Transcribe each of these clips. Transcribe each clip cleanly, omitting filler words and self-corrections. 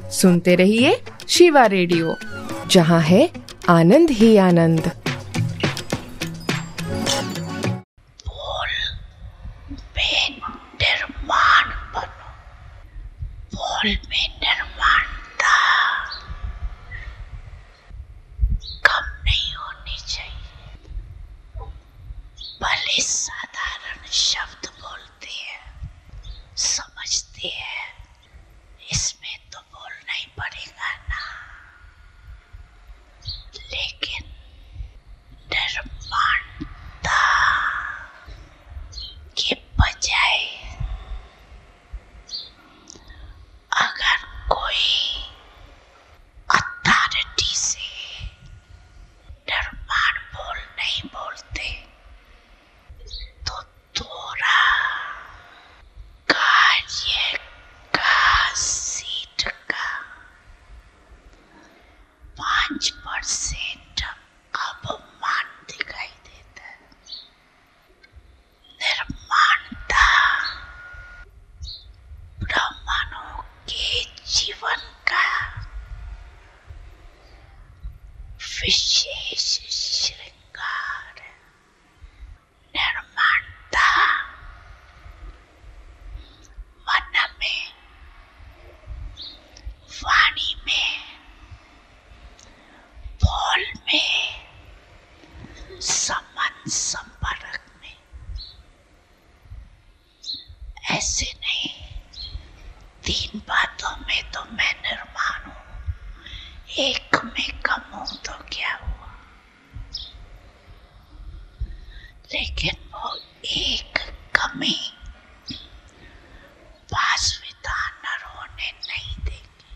सुनते रहिए शिवा रेडियो, जहाँ है आनंद ही आनंद। बोल में निर्माण बनो, बोल में निर्माणता कम नहीं होनी चाहिए। भले साधारण शब्द बोलते हैं, समझते हैं, इसमें तो बोलना ही पड़ेगा ना, लेकिन निर्माणता के बजाय अगर कोई अथॉरिटी से निर्माण बोल नहीं बोलते तो थोड़ा कार्य का सीट का 5% अपमान दिखाई देता है। निर्माणता ब्राह्मणों के जीवन का विशेष श्रृंगार है। निर्माणता मन में, वाणी में, बोल में, संबंध संपर्क में, ऐसे नहीं 3 बातों में तो मैं निर्माण हूँ, एक में कम हूँ तो क्या हुआ। लेकिन वो एक कमी वास्तविकता नर होने नहीं देगी।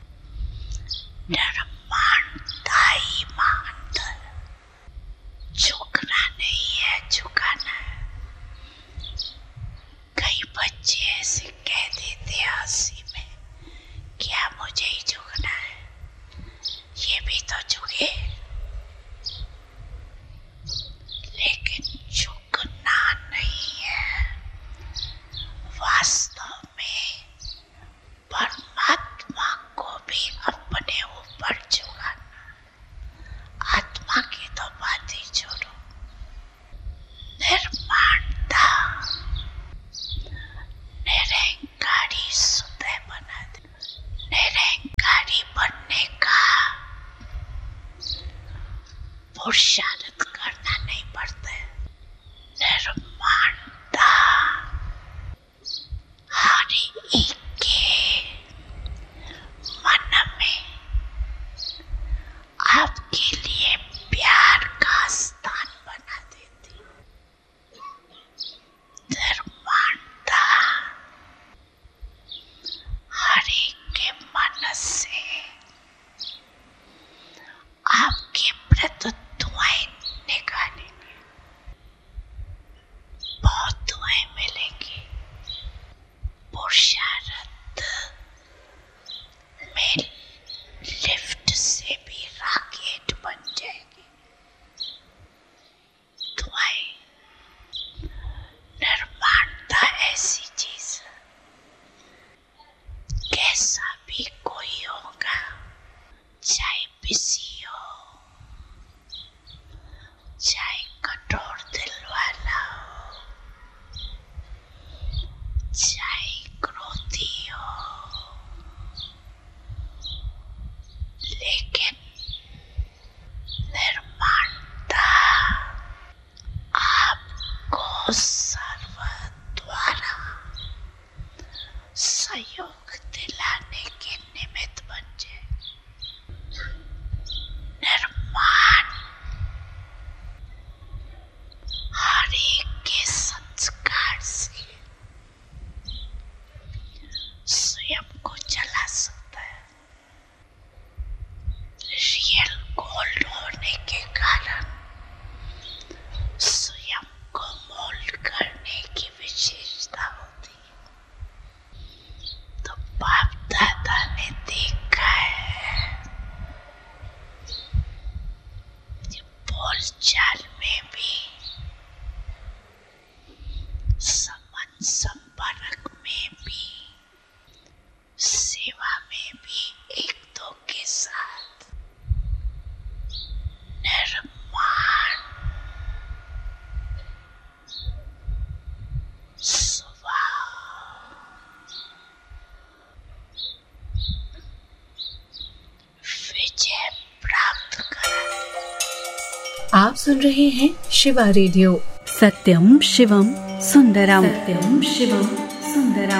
निर्माणता ईमानदार, झुकना नहीं है, झुकाना है। कई बच्चे ऐसे कह देते हैं हंसी में, क्या मुझे ही झुकना है, ये भी तो झुके। लेकिन झुकना नहीं है, वास्तव में परमात्मा को भी अपने ऊपर झुकाना। आत्मा की तो बात ही छोड़ो। निर्माणता निरंकारी सुदय बना दे। निरंकारी बनने का पुरुषार्थ करना नहीं पड़ता है। निर्माणता हर एक के मन में आपके लिए प्यार का स्थान बना देती। निर्माणता हर एक के मन से आपके प्रति दुआएं आप सुन रहे हैं शिवा रेडियो। सत्यम शिवम सुंदरम। सत्यम शिवम सुंदरम।